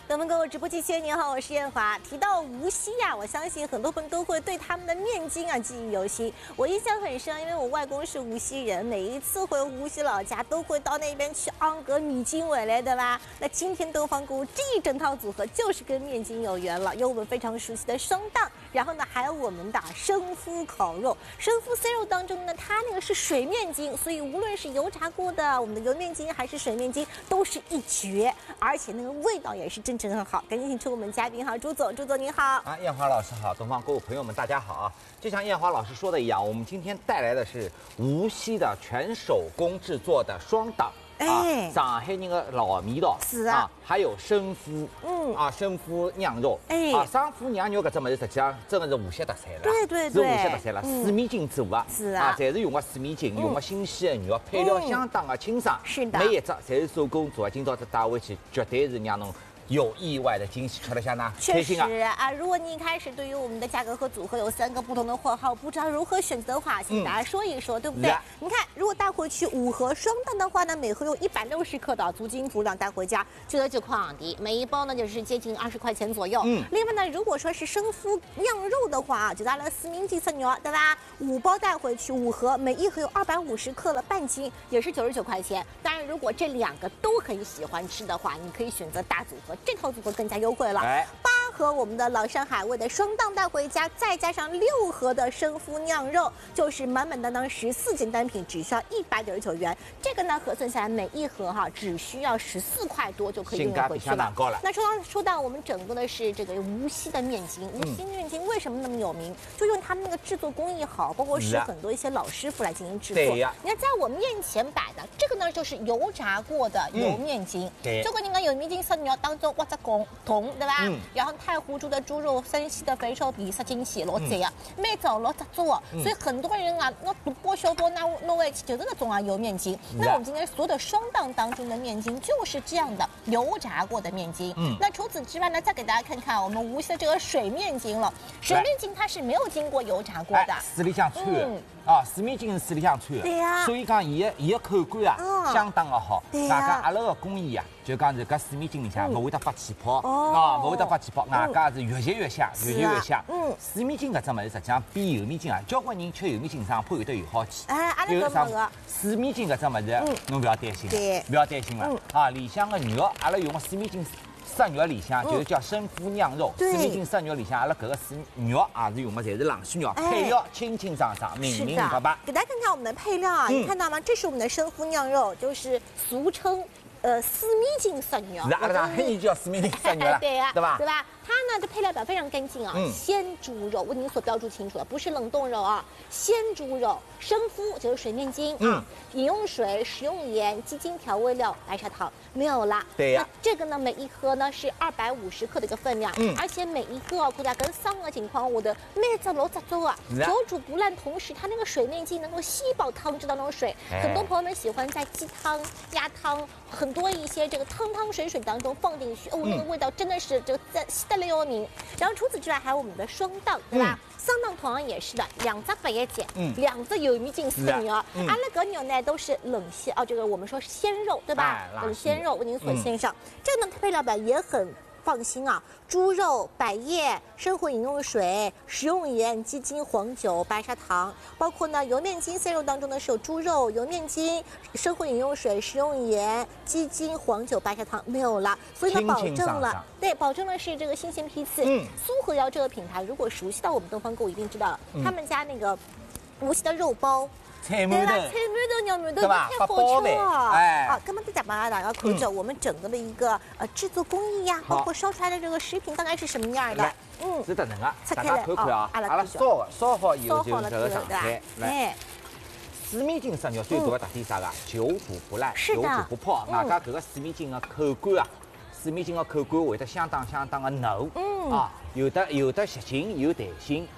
咱们购物直播间，您好，我是艳华。提到无锡呀，我相信很多朋友都会对他们的面筋啊记忆犹新。我印象很深，因为我外公是无锡人，每一次回无锡老家都会到那边去昂个米筋回来的啦。那今天东方购物这一整套组合就是跟面筋有缘了，有我们非常熟悉的双档，然后呢还有我们的生麸烤肉。生麸 C 肉当中呢，它那个是水面筋，所以无论是油炸过的我们的油面筋还是水面筋都是一绝，而且那个味道也是真正很好。赶紧请出我们嘉宾哈，朱总，朱总您好啊，艳华老师好，东方购物朋友们大家好啊！就像艳华老师说的一样，我们今天带来的是无锡的全手工制作的双档。 哎， 上海人的老味道是啊， 还有生麸，生麸酿肉，生麸酿肉搿只物事实际上真的是无锡特产了， 对， 是无锡特产了，水面筋做的， 是啊， 侪是用的水面筋，用的新鲜的肉，配料相当的清爽， 是的， 每一只侪是手工做的，今朝这带回去绝对是让侬有意外的惊喜，吃得下呢， 确实啊！如果你一开始对于我们的价格和组合有3个不同的货号，不知道如何选择的话，请大家说一说，对不对？你看，如果带回去5盒双档的话呢，每盒有160克的足金足量带回家，9.9块港币，每一包呢就是接近20块钱左右。另外呢，如果说是生麸酿肉的话啊，就拿了四明鸡3牛，对吧？5包带回去5盒，每一盒有250克了，半斤也是99块钱。当然，如果这2个都很喜欢吃的话，你可以选择大组合。这套组合更加优惠了，8盒我们的崂山海味的双档带回家，再加上6盒的生麸酿肉，就是满满当当14件单品，只需要199元。这个呢核算下来，每一盒哈只需要14块多就可以运回去了。那说到我们整个的是这个无锡的面筋，无锡面筋为什么那么有名？就用他们那个制作工艺好，包括是很多一些老师傅来进行制作。 对呀， 你看在我面前摆的这个呢，就是油炸过的油面筋。对，这个你看油面筋是你要当中挖只桶，对吧？然后太湖猪的猪肉，山西的肥瘦皮塞进去，老贼啊，每种老杂做，所以很多人啊，那大包小包拿回去就是那种啊油面筋。那我们今天所有的双档当中的面筋就是这样的油炸过的面筋。那除此之外呢，再给大家看看我们无锡的这个水面筋了。水面筋它是没有经过油炸过的， 水里向汆啊，水面筋是水里向汆的， 对呀， 所以讲伊的口感啊相当的好。 对呀，阿拉个工艺啊，就讲是搿水面筋里向勿会得发气泡，勿会得发气泡，外加是越吸越香，越吸越香。水面筋搿只物事实际上比油面筋啊，交关人吃油面筋上坡有得有好气。 哎，阿拉搿么个水面筋搿只物事，侬勿要担心了，勿要担心了啊！里向个肉，阿拉用个水面筋。杀肉里向就是叫生麸酿肉，水面筋杀肉里向，阿拉搿个肉也是用的侪是冷鲜肉，配料清清爽爽、明明白白。 给大家看看我们的配料啊，你看到吗？这是我们的生麸酿肉，就是俗称四面筋杀肉。 是阿拉上海人就叫四面筋杀肉了， 对呀， 对吧？ 对吧？它呢的配料表非常干净啊，鲜猪肉，为您所标注清楚了，不是冷冻肉啊，鲜猪肉，生麸就是水面筋啊，饮用水、食用盐、鸡精调味料、白砂糖，没有啦。 对呀， 这个呢每一盒呢是250克的一个分量，而且每一个大家跟上个情况，我的每只老杂做啊，久煮不烂，同时它那个水面筋能够吸饱汤汁当中水，很多朋友们喜欢在鸡汤、鸭汤很多一些这个汤水当中放进去，那个味道真的是这个吸得来要命。然后除此之外还有我们的双档，对吧？双档同样也是的，2只白叶鸡，2只油面筋4牛，阿拉搿牛呢都是冷鲜这个我们说鲜肉，对吧？冷鲜肉为您所献上。这个呢配料表也很放心啊，猪肉、百叶、生活饮用水、食用盐、鸡精、黄酒、白砂糖，包括呢油面筋 C 肉当中呢是有猪肉、油面筋、生活饮用水、食用盐、鸡精、黄酒、白砂糖没有了，所以呢保证了，对，保证了是这个新鲜批次。苏河窑这个品牌，如果熟悉到我们东方购物一定知道，他们家那个无锡的肉包。 菜馒头、 娘馒头对吧？ 太好吃了，哎， 根本在大家要看着我们整个的一个制作工艺呀，包括烧出来的这个食品大概是什么样的。 是的能啊，大家拆开来看看啊，阿拉烧好以后就是这个状态。来，水面筋杀肉最大的特点啥个？久煮不烂，久煮不泡。外加搿个水面筋的口感啊，水面筋的口感会得相当的浓。有的吸劲，有弹性，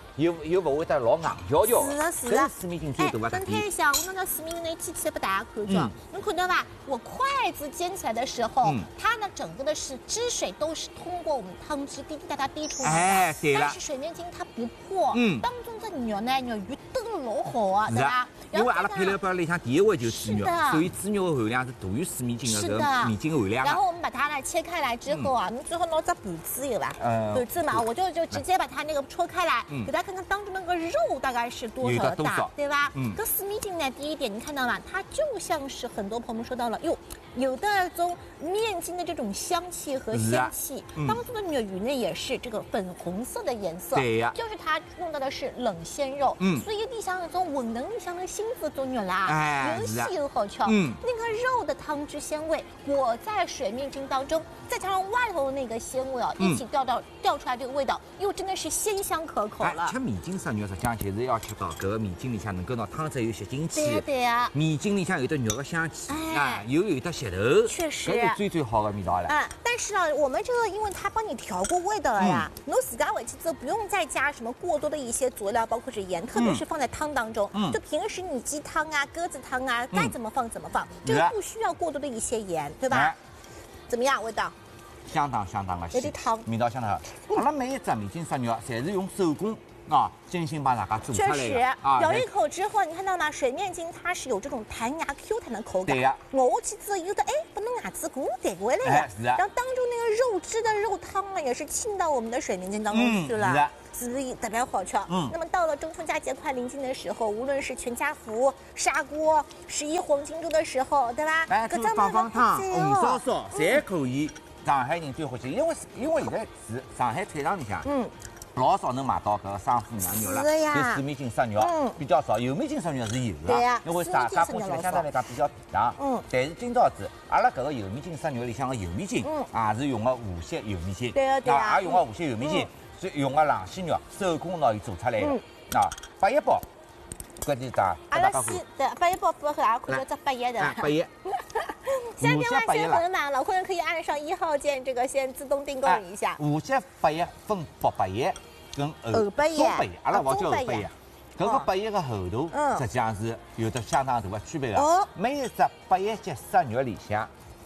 又不会得老硬条条的。是的，是的。 四面筋最大的特点。 等一下，我拿到四面筋那机器不大家看着，能看到吧？我筷子煎起来的时候，它呢整个的是汁水都是通过我们汤汁滴滴答答滴出来的。 哎，对了。 但是水面筋它不破，当中这肉呢，肉鱼炖得老好啊，对吧？ 因为阿拉配料表里向第一位就是猪肉，所以猪肉的含量是大于四面筋的这个面筋的含量。 然后我们把它呢切开来之后啊，你最后拿只盘子有吧？盘子嘛，我就直接把它那个戳开来，给大家看看当中那个肉大概是多少大，对吧？这四面筋呢，第一点你看到吗？它就像是很多朋友们说到了，有的种面筋的这种香气和鲜气，当中的肉鱼呢也是这个粉红色的颜色， 对呀， 就是它用到的是冷鲜肉，所以里向那种混能里向的心子做肉啦，又细又好吃，那个肉的汤汁鲜味裹在水面筋当中，再加上外头的那个鲜味一起调出来这个味道，又真的是鲜香可口了。 吃面筋啥肉实际上就是要吃到搿个面筋里向能够拿汤汁又吸进去， 对呀， 面筋里向有的肉的香气，又有的噱头， 确实， 搿是最好的味道了。 但是呢，我们这个因为它帮你调过味道了呀，侬自家回去之后不用再加什么过多的一些佐料，包括是盐，特别是放在汤当中，就平时你鸡汤啊、鸽子汤啊，该怎么放怎么放，这个不需要过多的一些盐，对吧？怎么样，味道？ 相当的有点汤， 味道相当好。阿拉每一只面筋杀肉，侪是用手工精心帮大家做出来的。 确实，咬一口之后，你看到吗？水面筋它是有这种弹牙 Q 弹的口感。 对呀。 咬下去之后，有的把那牙齿给我带回来了。 是啊。 然后当中那个肉汁的肉汤啊，也是沁到我们的水面筋当中去了。是不是特别好吃？那么到了中秋佳节快临近的时候，无论是全家福、砂锅、11黄金周的时候，对吧？ 放汤、红烧烧，侪可以。上海人最欢喜，因为现在是上海菜场里向，老少能买到搿个生虎娘肉了，就四面筋杀肉比较少，油面筋杀肉是有的，因为砂锅起来相对来讲比较便当。但是今朝子阿拉搿个油面筋杀肉里向的油面筋也是用的无锡油面筋，也用的无锡油面筋，是用的冷鲜肉，手工拿伊做出来的。8叶包，搿就是阿拉先对8叶包背后也看到只8叶的。 8叶。 下面万先粉满，老客人可以按上1号键，这个先自动订购一下。 无锡8叶分北8叶跟后8叶，阿拉勿叫后8叶。搿个8叶的厚度实际上是有着相当大的区别的。每一只8叶节杀肉里向，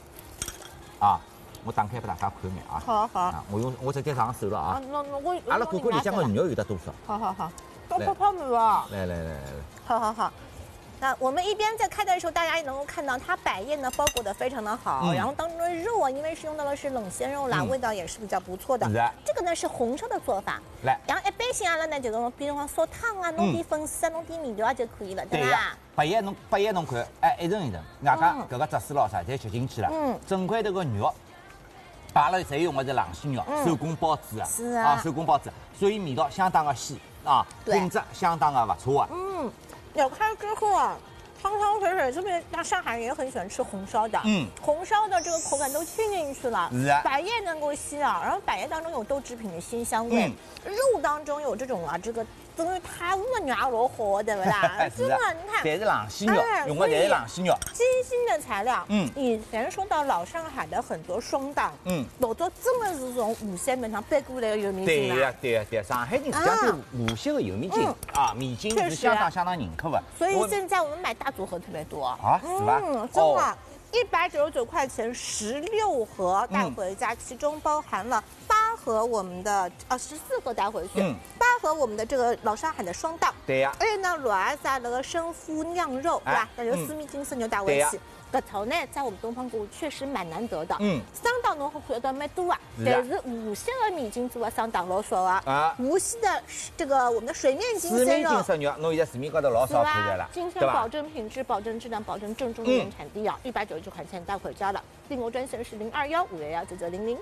我打开给大家看眼啊。好。我直接上手了啊。阿拉看看里向的肉有得多少。 好。都泡没了。 来。 好。那我们一边在开的时候，大家也能够看到它百叶呢包裹的非常的好，然后当中的肉啊，因为是用到的是冷鲜肉啦，味道也是比较不错的。这个呢是红烧的做法，然后一般性阿拉呢就是比如说烧汤啊，弄点粉丝啊，弄点面条啊就可以了，对吧？ 8叶侬看，一层一层，外加搿个汁水咯啥侪吸进去了，整块头个肉，阿拉侪用的是冷鲜肉，手工包制的，手工包制，所以味道相当的鲜品质相当的不错。 咬开之后啊，汤水，这边那上海人也很喜欢吃红烧的，红烧的这个口感都沁进去了，百叶能够吸然后百叶当中有豆制品的鲜香味，肉当中有这种这个等于汤的肉老好，对不啦？真的，你看， 侪是冷鲜肉，用的侪是冷鲜肉， 精心的材料。以前说到老上海的很多双档，老早真的是从无锡面上搬过来的油面筋啦。 对呀，上海人实际上对无锡的油面筋面筋是相当认可的。 所以现在我们买大组合特别多是吧？ 真的。199块钱16盒带回家，其中包含了8盒我们的14盒带回去，8盒我们的这个老上海的双档， 对呀。 而且呢，624那个生夫酿肉，对吧？那就四面筋牛带回去。搿头呢，在我们东方谷确实蛮难得的。双档侬好看到蛮多但是无锡的面筋做的双档老少无锡的这个我们的水面筋四面筋杀肉，侬现在市面高头老少看见了， 今天保证品质、保证质量、保证正宗原产地199块钱带回家了。订购专线是0215119900。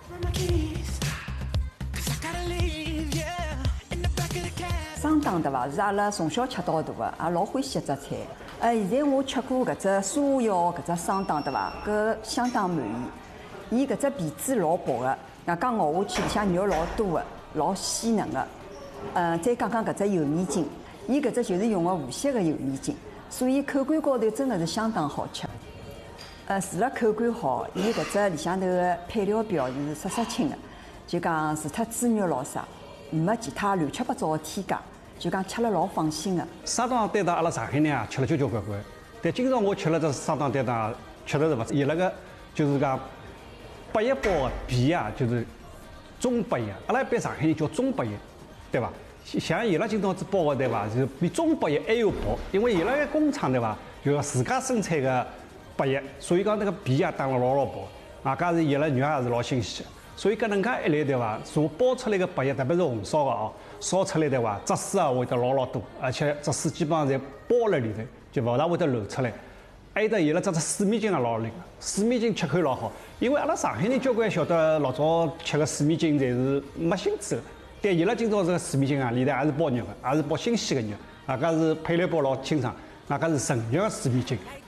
双档对伐？是阿拉从小吃到大的，也老欢喜一只菜。现在我吃过搿只沙窑搿只双档对伐？搿相当满意。伊搿只皮子老薄的，外加咬下去里向肉老多的，老鲜嫩的。再讲讲搿只油面筋，伊搿只就是用的无锡的油面筋，所以口感高头真的是相当好吃。除了口感好，伊搿只里向头的配料表是杀青的，就讲除脱猪肉咾啥，没其他乱七八糟的添加， 就讲吃了老放心的。 生档担当阿拉上海人啊吃了交交关关，但今朝我吃了这生档担当，确实是勿，伊那个就是讲8叶包的皮啊，就是中8叶，阿拉一般上海人叫中8叶，对伐？像伊拉今朝子包的对伐，就是比中8叶还要薄，因为伊拉个工厂对伐，就要自家生产个8叶，所以讲那个皮啊打了老薄，外加是伊拉肉也是老新鲜。所以搿能介一来对伐，所包出来个8叶，特别是红烧个哦，烧出来对伐，汁水啊会得老多，而且汁水基本上侪包辣里头，就勿大会得流出来。还有得伊拉只水面筋也老灵个，水面筋吃口老好，因为阿拉上海人交关晓得老早吃个水面筋侪是没腥子个，但伊拉今朝这个水面筋啊，里头也是包肉个，也是包新鲜个肉，外加是配料包老清爽，外加是纯肉个水面筋。